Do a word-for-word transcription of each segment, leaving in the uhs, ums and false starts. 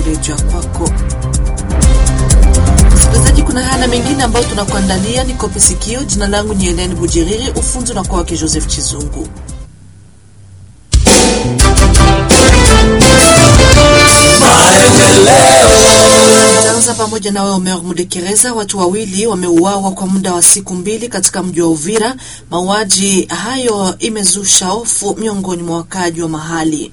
redio kwako. Msikilizaji, kuna hana mengine ambayo tunakuandalia, ni kope sikio. Jina langu ni Helene Bujiriri, ufunzi na kwa wake Joseph Chizungu. Tanza pamoja na Omer Mudekereza. Watu wawili wameuawa kwa muda wa siku mbili katika mji wa Uvira. Mauaji hayo imezusha hofu miongoni mwa wakazi wa mahali.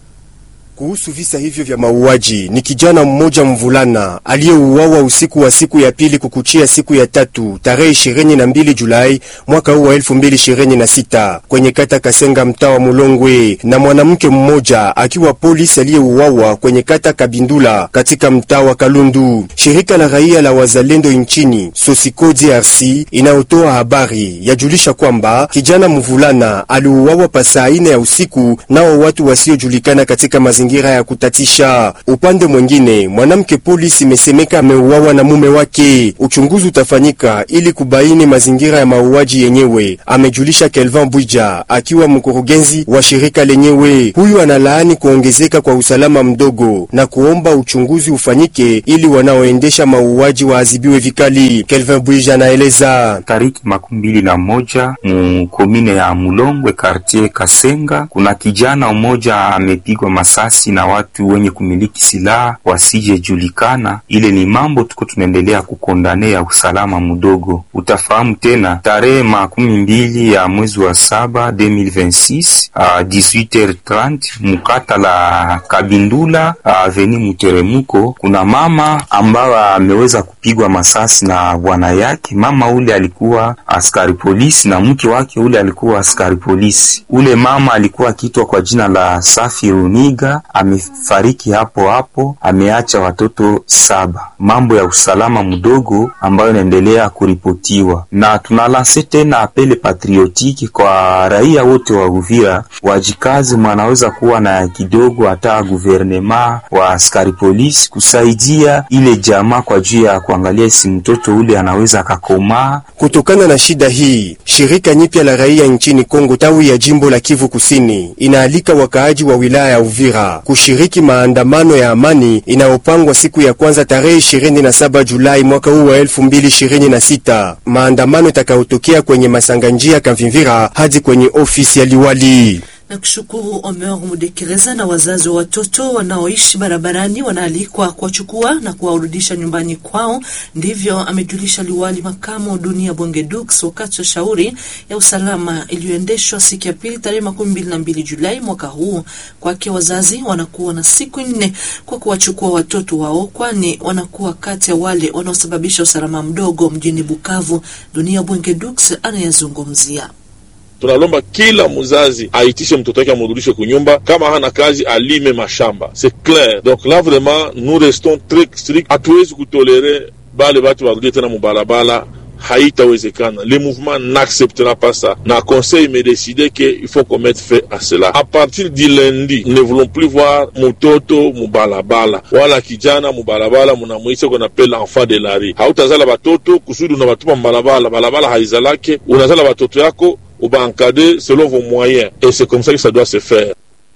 Kuhusu visa hivyo vya mauaji, ni kijana mmoja mvulana aliyeuawa usiku wa siku ya pili kukuchia siku ya tatu tarehe ishirini na mbili Julai mwaka huu wa elfu mbili ishirini na sita kwenye kata Kasenga mtaa wa Mulongwe, na mwanamke mmoja akiwa polisi aliyeuawa kwenye kata Kabindula katika mtaa wa Kalundu. Shirika la raia la wazalendo nchini Sosiko D R C inayotoa habari yajulisha kwamba kijana mvulana aliuawa pasaa ine ya usiku nao watu wasiojulikana katika mazingira ngira ya kutatisha. Upande mwingine, mwanamke polisi imesemeka ameuawa na mume wake. Uchunguzi utafanyika ili kubaini mazingira ya mauaji yenyewe, amejulisha Kelvin Buija akiwa mkurugenzi wa shirika lenyewe. Huyu analaani kuongezeka kwa usalama mdogo na kuomba uchunguzi ufanyike ili wanaoendesha mauaji waadhibiwe vikali. Kelvin Buija anaeleza. Tariki makumi mbili na moja mu komine ya Mulongwe quartier Kasenga, kuna kijana mmoja amepigwa masasi na watu wenye kumiliki silaha wasije julikana. Ile ni mambo tuko tunaendelea kukondanea usalama mdogo. Utafahamu tena tarehe makumi mbili ya mwezi wa saba elfu mbili na ishirini na sita uh, dix-huit heures trente mukata la Kabindula aveni uh, Muteremuko, kuna mama ambaye ameweza kupigwa masasi na bwana yake. Mama ule alikuwa askari polisi na mke wake ule alikuwa askari polisi. Ule mama alikuwa kitwa kwa jina la Safi Runiga, amefariki hapo hapo, ameacha watoto saba. Mambo ya usalama mdogo ambayo inaendelea kuripotiwa, na tunalanse tena apele patriotiki kwa raia wote wa Uvira wajikazi, mwanaweza kuwa na kidogo hata guvernema wa askari polisi kusaidia ile jamaa kwa juu ya kuangalia si mtoto ule anaweza kakomaa. Kutokana na shida hii, shirika nyipya la raia nchini Kongo tawi ya jimbo la Kivu Kusini inaalika wakaaji wa wilaya ya Uvira kushiriki maandamano ya amani inayopangwa siku ya kwanza tarehe ishirini na saba Julai mwaka huu wa elfu mbili ishirini na sita. Maandamano itakayotokea kwenye masanganjia Kamvimvira hadi kwenye ofisi ya liwali. Na kushukuru Omer Mudekereza. Na wazazi wa watoto wanaoishi barabarani wanaalikwa kuwachukua na kuwarudisha nyumbani kwao. Ndivyo amejulisha liwali makamu Dunia Bongedux wakati wa shauri ya usalama iliyoendeshwa siku ya pili tarehe makumi mbili na mbili Julai mwaka huu. Kwake wazazi wanakuwa na siku nne kwa kuwachukua watoto wao, kwani wanakuwa kati ya wale wanaosababisha usalama mdogo mjini Bukavu. Dunia Bongedux anayazungumzia. Tunalomba kila mzazi aitishe mtoto wake amrudishe kunyumba, kama hana kazi alime mashamba. C'est clair. Donc là vraiment nous restons très strict. Hatuwezi kutolérer bale watu warudie tena mubarabara, haitawezekana. Le mouvement n'acceptera pas ça. Na conseil me décidé que il faut qu'on mette fin à cela. À partir du lundi, nous ne voulons plus voir mutoto mubalabala wala kijana mubalabala munamuisa qu'on appelle l'enfant de la rue. Hautazala batoto kusudi unawatuma mubalabala, balabala haizalake, unazala batoto yako ou bien encadrer selon vos moyens. Et c'est comme ça que ça doit se faire.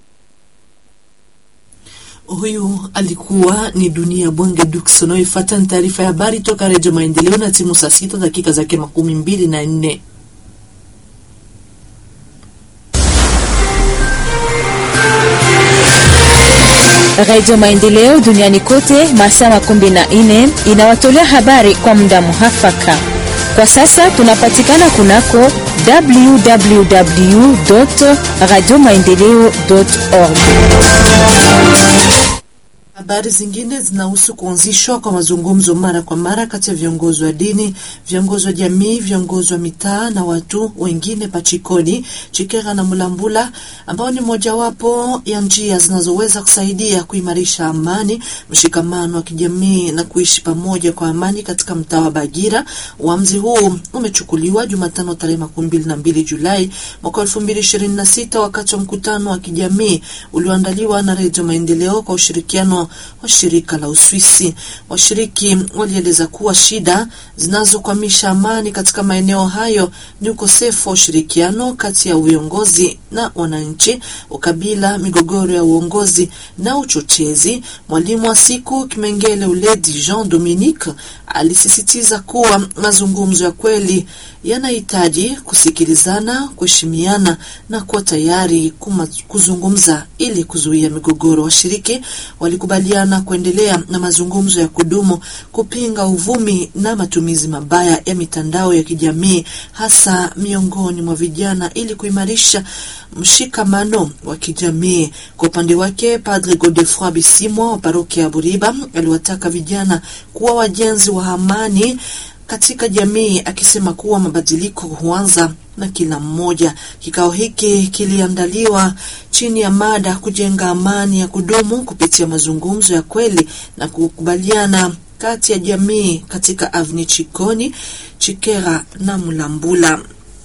Huyu alikuwa ni Dunia Bongedux. Unaoifuata taarifa ya habari toka Radio Maendeleo na timu saa sita dakika zake makumi mbili na nne. Radio Maendeleo duniani kote masaa makumi na nne inawatolea habari kwa muda muhafaka. Kwa sasa tunapatikana kunako w w w dot radio maendeleo dot org. Habari zingine zinahusu kuanzishwa kwa mazungumzo mara kwa mara kati ya viongozi wa dini, viongozi wa jamii, viongozi wa mitaa na watu wengine Pachikoni, Chikera na Mulambula, ambao ni mojawapo ya njia zinazoweza kusaidia kuimarisha amani, mshikamano wa kijamii na kuishi pamoja kwa amani katika mtaa wa Bagira. Uamuzi huu umechukuliwa Jumatano tarehe makumi mbili na mbili Julai mwaka elfu mbili ishirini na sita wakati wa mkutano wa kijamii ulioandaliwa na Radio Maendeleo kwa ushirikiano wa shirika la Uswisi. Washiriki walieleza kuwa shida zinazokwamisha amani katika maeneo hayo ni ukosefu wa ushirikiano kati ya uongozi na wananchi, ukabila, migogoro ya uongozi na uchochezi. Mwalimu wa siku Kimengele Uledi Jean Dominique alisisitiza kuwa mazungumzo ya kweli yanahitaji kusikilizana, kuheshimiana na kuwa tayari kuzungumza ili kuzuia migogoro. Washiriki walikubaliana kuendelea na mazungumzo ya kudumu, kupinga uvumi na matumizi mabaya ya mitandao ya kijamii hasa miongoni mwa vijana ili kuimarisha mshikamano wa kijamii. Kwa upande wake, Padre Godefroid Bisimwa wa parokia ya Buriba aliwataka vijana kuwa wajenzi wa amani katika jamii, akisema kuwa mabadiliko huanza na kila mmoja. Kikao hiki kiliandaliwa chini ya mada kujenga amani ya kudumu kupitia mazungumzo ya kweli na kukubaliana kati ya jamii katika Avni Chikoni, Chikera na Mulambula.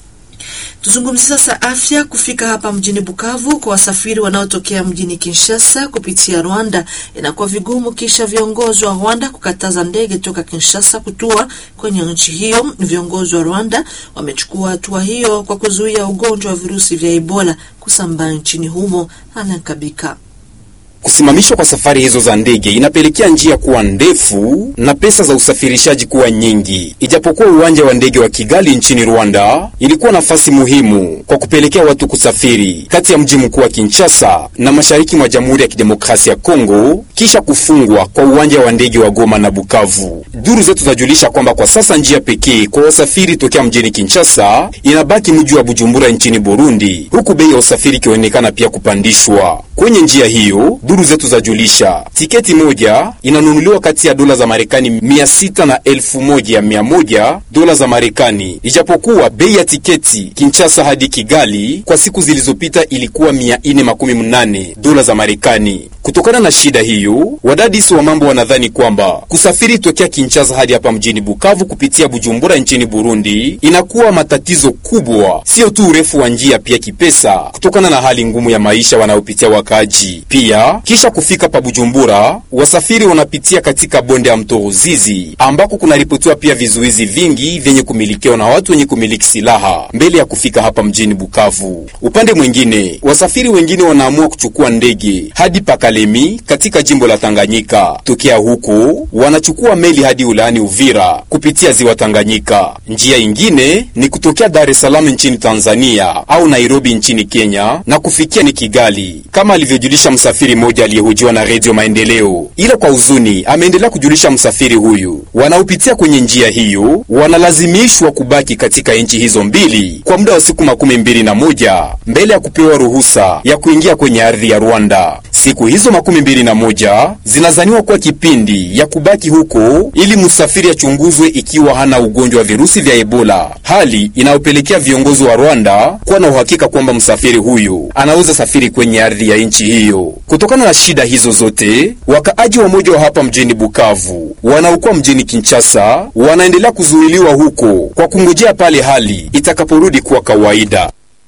Tuzungumzie sasa afya. Kufika hapa mjini Bukavu kwa wasafiri wanaotokea mjini Kinshasa kupitia Rwanda inakuwa vigumu kisha viongozi wa Rwanda kukataza ndege toka Kinshasa kutua kwenye nchi hiyo. Viongozi wa Rwanda wamechukua hatua hiyo kwa kuzuia ugonjwa wa virusi vya Ebola kusambaa nchini humo. Anankabika. Kusimamishwa kwa safari hizo za ndege inapelekea njia kuwa ndefu na pesa za usafirishaji kuwa nyingi. Ijapokuwa uwanja wa ndege wa Kigali nchini Rwanda ilikuwa nafasi muhimu kwa kupelekea watu kusafiri kati ya mji mkuu wa Kinshasa na mashariki mwa Jamhuri ya Kidemokrasia ya Kongo kisha kufungwa kwa uwanja wa ndege wa Goma na Bukavu. Duru zetu zajulisha kwamba kwa sasa njia pekee kwa wasafiri tokea mjini Kinshasa inabaki mji wa Bujumbura nchini Burundi, huku bei ya usafiri ikionekana pia kupandishwa. Kwenye njia hiyo, duru zetu zajulisha tiketi moja inanunuliwa kati ya dola za Marekani mia sita na elfu moja mia moja dola za Marekani. Ijapokuwa bei ya tiketi Kinshasa hadi Kigali kwa siku zilizopita ilikuwa mia nne makumi mnane dola za Marekani. Kutokana na shida hiyo, wadadisi wa mambo wanadhani kwamba kusafiri tokea Kinshasa hadi hapa mjini Bukavu kupitia Bujumbura nchini Burundi inakuwa matatizo kubwa, sio tu urefu wa njia, pia kipesa, kutokana na hali ngumu ya maisha wanaopitia wakaji. Pia kisha kufika pa Bujumbura, wasafiri wanapitia katika bonde ya mto Ruzizi ambako kunaripotiwa pia vizuizi vingi vyenye kumilikiwa na watu wenye kumiliki silaha mbele ya kufika hapa mjini Bukavu. Upande mwingine, wasafiri wengine wanaamua kuchukua ndege hadi Pakalemi katika jimbo la Tanganyika. Tokea huko wanachukua meli hadi Ulaani Uvira kupitia ziwa Tanganyika. Njia ingine ni kutokea Dar es Salaam nchini Tanzania au Nairobi nchini Kenya na kufikia ni Kigali, kama alivyojulisha msafiri mmoja aliyehojiwa na Radio Maendeleo. Ila kwa huzuni ameendelea kujulisha msafiri huyu, wanaopitia kwenye njia hiyo wanalazimishwa kubaki katika nchi hizo mbili kwa muda wa siku makumi mbili na moja mbele ya kupewa ruhusa ya kuingia kwenye ardhi ya Rwanda. Siku hizo makumi mbili na moja zinazaniwa kwa kipindi ya kubaki huko ili msafiri achunguzwe ikiwa hana ugonjwa wa virusi vya Ebola, hali inayopelekea viongozi wa Rwanda kuwa na uhakika kwamba msafiri huyo anaweza safiri kwenye ardhi ya nchi hiyo. Kutokana na shida hizo zote, wakaaji wa moja wa hapa mjini Bukavu wanaokuwa mjini Kinshasa wanaendelea kuzuiliwa huko kwa kungojea pale hali itakaporudi kuwa kawaida.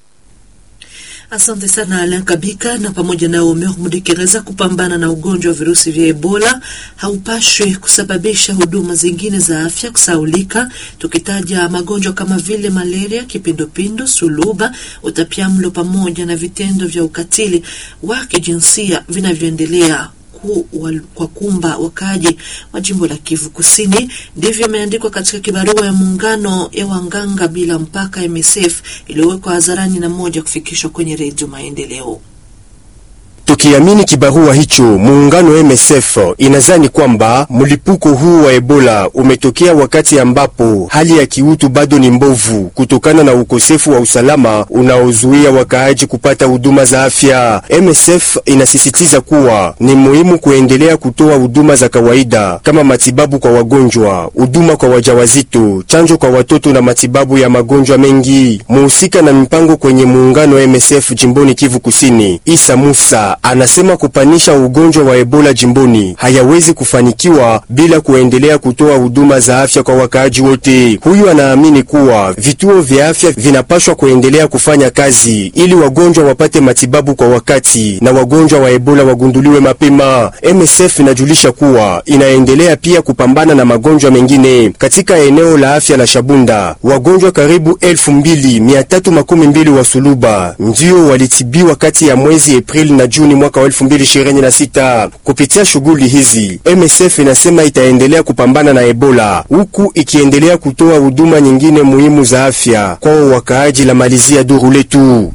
Asante sana Alain Kabika. Na pamoja na Omer Mudekereza, kupambana na ugonjwa wa virusi vya Ebola haupashwi kusababisha huduma zingine za afya kusaulika, tukitaja magonjwa kama vile malaria, kipindupindu, suluba, utapiamlo pamoja na vitendo vya ukatili wa kijinsia vinavyoendelea kwa kumba wakaji wa jimbo la Kivu Kusini. Ndivyo imeandikwa katika kibarua ya muungano ya wanganga bila mpaka M S F iliyowekwa hadharani na moja kufikishwa kwenye Radio Maendeleo. Tukiamini kibarua hicho, muungano M S F inazani kwamba mlipuko huu wa Ebola umetokea wakati ambapo hali ya kiutu bado ni mbovu kutokana na ukosefu wa usalama unaozuia wakaaji kupata huduma za afya. M S F inasisitiza kuwa ni muhimu kuendelea kutoa huduma za kawaida kama matibabu kwa wagonjwa, huduma kwa wajawazito, chanjo kwa watoto na matibabu ya magonjwa mengi. Muhusika na mipango kwenye muungano M S F jimboni Kivu Kusini, Isa Musa, Shabunda anasema kupanisha ugonjwa wa Ebola jimboni hayawezi kufanikiwa bila kuendelea kutoa huduma za afya kwa wakaaji wote. Huyu anaamini kuwa vituo vya afya vinapaswa kuendelea kufanya kazi ili wagonjwa wapate matibabu kwa wakati na wagonjwa wa Ebola wagunduliwe mapema. M S F inajulisha kuwa inaendelea pia kupambana na magonjwa mengine. Katika eneo la afya la Shabunda, wagonjwa karibu elfu mbili mia tatu makumi mbili wa suluba ndio walitibiwa kati ya mwezi Aprili na Juni mwaka wa elfu mbili ishirini na sita. Kupitia shughuli hizi, M S F inasema itaendelea kupambana na Ebola huku ikiendelea kutoa huduma nyingine muhimu za afya kwa wakaaji. La malizia duru letu.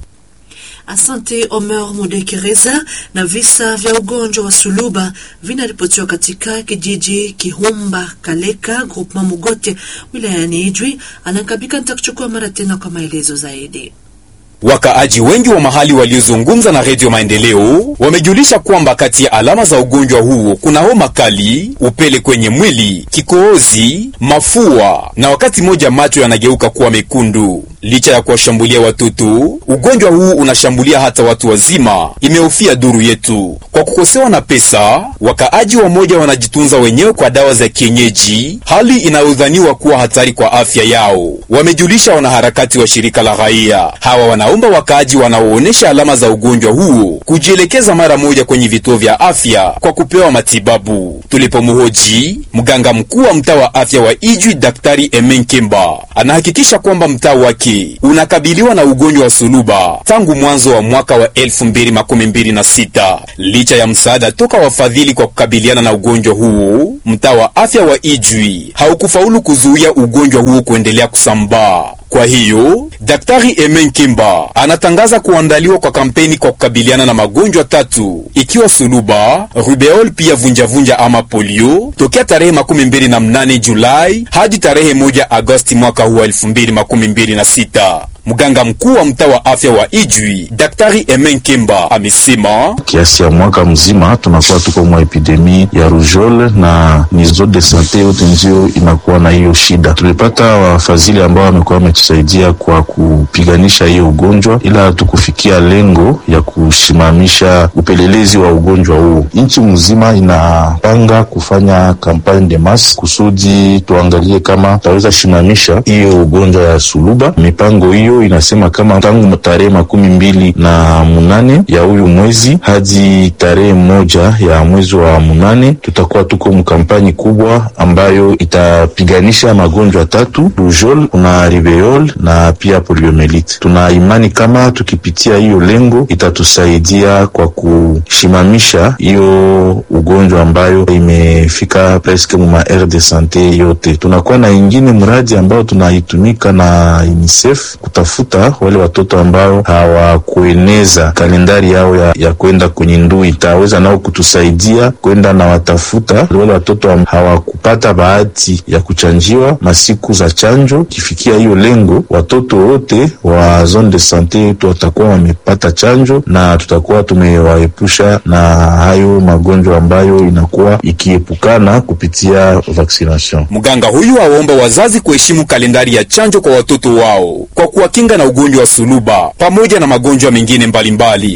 Asante Omer Mudekereza. Na visa vya ugonjwa wa suluba vinaripotiwa katika kijiji Kihumba Kaleka groupement Mugote wilayani Ijwi. Alankabika nitakuchukua mara tena kwa maelezo zaidi. Wakaaji wengi wa mahali waliozungumza na Radio Maendeleo wamejulisha kwamba kati ya alama za ugonjwa huo kuna homa kali, upele kwenye mwili, kikohozi, mafua na wakati moja macho yanageuka kuwa mekundu. Licha ya kuwashambulia watoto, ugonjwa huu unashambulia hata watu wazima, imehofia duru yetu. Kwa kukosewa na pesa, wakaaji wamoja wanajitunza wenyewe kwa dawa za kienyeji, hali inayodhaniwa kuwa hatari kwa afya yao, wamejulisha wanaharakati wa shirika la raia. Hawa wanaomba wakaaji wanaoonesha alama za ugonjwa huo kujielekeza mara moja kwenye vituo vya afya kwa kupewa matibabu. Tulipomhoji, mganga mkuu wa mtaa wa afya wa Ijwi Daktari Emen Kemba anahakikisha kwamba mtaa wake unakabiliwa na ugonjwa wa suluba tangu mwanzo wa mwaka wa elfu mbili makumi mbili na sita. Licha ya msaada toka wafadhili kwa kukabiliana na ugonjwa huo, mtaa wa afya wa Ijwi haukufaulu kuzuia ugonjwa huo kuendelea kusambaa. Kwa hiyo, Daktari Emen Kimba anatangaza kuandaliwa kwa kampeni kwa kukabiliana na magonjwa tatu, ikiwa suluba, rubeol pia vunjavunja ama polio, tokea tarehe makumi mbili na mnane Julai hadi tarehe moja Agosti mwaka huu elfu mbili makumi mbili na sita. Mganga mkuu wa mtaa wa afya wa Ijwi, Daktari Emen Kimba, amesema kiasi ya mwaka mzima tunakuwa tuko mwa epidemi ya rougeole na nizo de sante yote ndio inakuwa na hiyo shida. Tulipata wafadhili ambao wamekuwa wametusaidia kwa kupiganisha hiyo ugonjwa, ila tukufikia lengo ya kushimamisha upelelezi wa ugonjwa huo. Nchi mzima inapanga kufanya campagne de masse kusudi tuangalie kama tutaweza shimamisha hiyo ugonjwa ya suluba. Mipango hiyo inasema kama tangu tarehe makumi mbili na munane ya huyu mwezi hadi tarehe moja ya mwezi wa munane tutakuwa tuko mkampanyi kubwa ambayo itapiganisha magonjwa tatu: rougeole, kuna rubeole na pia poliomelite. Tuna imani kama tukipitia hiyo lengo itatusaidia kwa kushimamisha hiyo ugonjwa ambayo imefika presque mu ma aire de santé yote. Tunakuwa na ingine mradi ambao tunaitumika na UNICEF kutafuta wale watoto ambao hawakueneza kalendari yao ya, ya kwenda kwenye ndui. Itaweza nao kutusaidia kwenda na watafuta wale watoto hawakupata bahati ya kuchanjiwa masiku za chanjo. Kifikia hiyo lengo, watoto wote wa zone de santé yetu watakuwa wamepata chanjo na tutakuwa tumewaepusha na hayo magonjwa ambayo inakuwa ikiepukana kupitia vaccination. Mganga huyu aomba wazazi kuheshimu kalendari ya chanjo kwa watoto wao kwa kuwakinga na ugonjwa wa suluba pamoja na magonjwa mengine mbalimbali.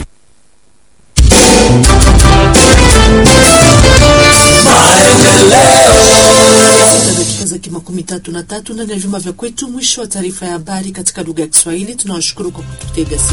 Dakika makumi tatu na tatu ndani ya vyumba vya kwetu. Mwisho wa taarifa ya habari katika lugha ya Kiswahili. Tunawashukuru kwa kututega.